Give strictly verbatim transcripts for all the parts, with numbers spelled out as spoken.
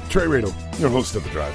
Trey Radel, your host of The Drive.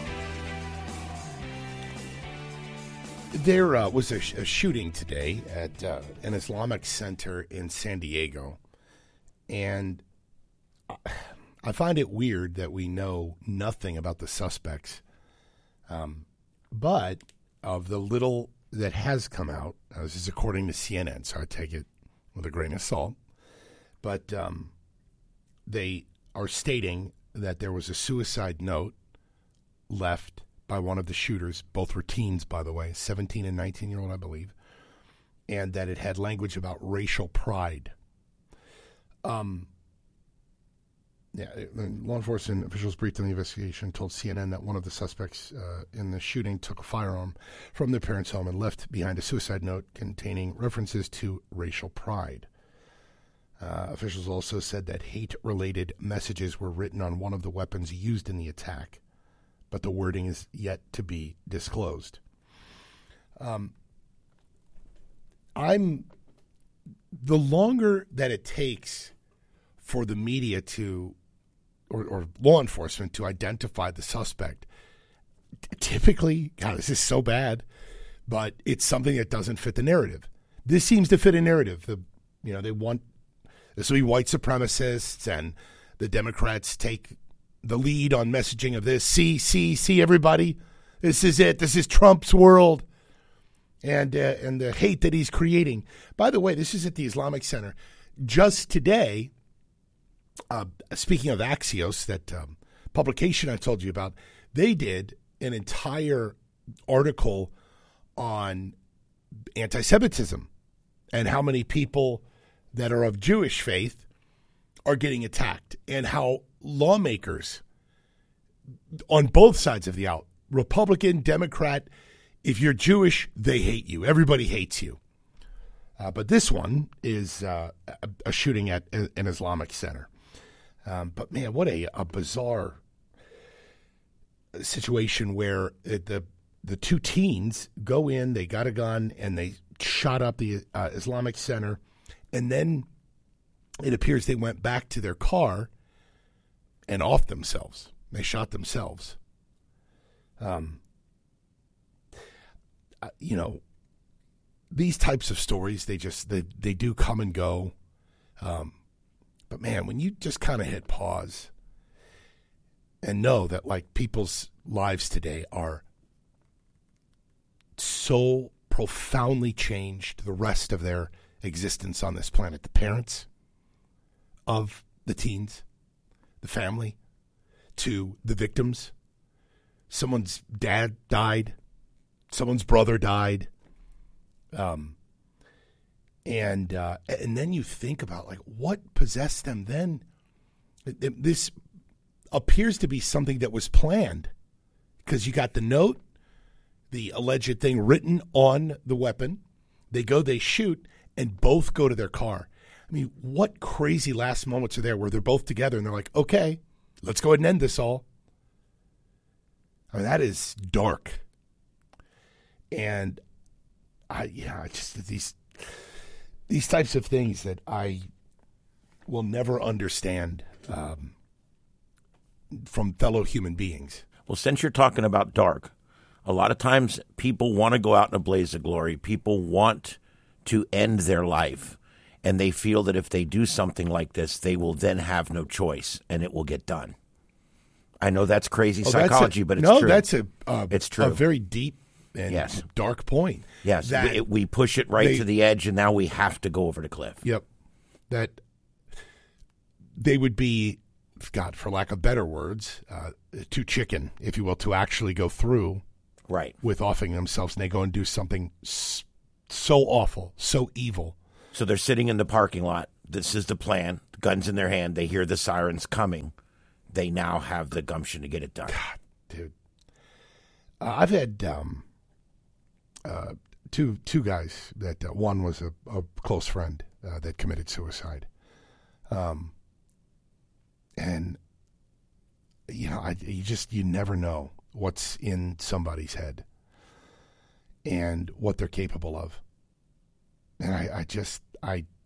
There uh, was a, sh- a shooting today at uh, an Islamic center in San Diego, and I find it weird that we know nothing about the suspects, um, but of the little that has come out, uh, this is according to C N N, so I take it with a grain of salt, but um, they are stating that there was a suicide note left by one of the shooters. Both were teens, by the way, seventeen and nineteen-year-old, I believe, and that it had language about racial pride. Um, yeah, law enforcement officials briefed on the investigation told C N N that one of the suspects uh, in the shooting took a firearm from their parents' home and left behind a suicide note containing references to racial pride. Uh, officials also said that hate-related messages were written on one of the weapons used in the attack, but the wording is yet to be disclosed. Um, I'm the longer that it takes for the media to, or, or law enforcement to identify the suspect, typically, God, this is so bad, but it's something that doesn't fit the narrative. This seems to fit a narrative. The, you know, they want this will be white supremacists, and the Democrats take the lead on messaging of this. See, see, see, everybody, this is it. This is Trump's world, and uh, and the hate that he's creating. By the way, this is at the Islamic Center. Just today, uh, speaking of Axios, that um, publication I told you about, they did an entire article on anti-Semitism and how many people that are of Jewish faith are getting attacked, and how lawmakers on both sides of the aisle, Republican, Democrat, if you're Jewish, they hate you. Everybody hates you. Uh, but this one is uh, a, a shooting at a, an Islamic center. Um, but, man, what a, a bizarre situation where it, the the two teens go in, they got a gun, and they shot up the uh, Islamic center. And then it appears they went back to their car and off themselves. They shot themselves. Um, uh, you know, these types of stories, they just, they, they do come and go. Um, but, man, when you just kind of hit pause and know that, like, people's lives today are so profoundly changed the rest of their existence on this planet. The parents of the teens, the family, to the victims. Someone's dad died. Someone's brother died. Um, and uh, and then you think about, like, what possessed them then? It, it, this appears to be something that was planned, because you got the note, the alleged thing written on the weapon. They go, they shoot, and both go to their car. I mean, what crazy last moments are there where they're both together and they're like, okay, let's go ahead and end this all. I mean, that is dark. And I, yeah, just these, these types of things that I will never understand um, from fellow human beings. Well, since you're talking about dark, a lot of times people want to go out in a blaze of glory. People want to end their life, and they feel that if they do something like this, they will then have no choice, and it will get done. I know that's crazy oh, psychology, that's a, but it's no, true. No, that's a uh, it's true. a very deep and yes. dark point. Yes, that we, we push it right they, to the edge, and now we have to go over the cliff. Yep. That they would be, God, for lack of better words, uh, too chicken, if you will, to actually go through right with offing themselves, and they go and do something so awful, so evil. So they're sitting in the parking lot. This is the plan. The gun's in their hand. They hear the sirens coming. They now have the gumption to get it done. God, dude. Uh, I've had um, uh, two two guys that uh, one was a, a close friend uh, that committed suicide. Um, and, you know, I, you just, you never know what's in somebody's head and what they're capable of. And I, I just, I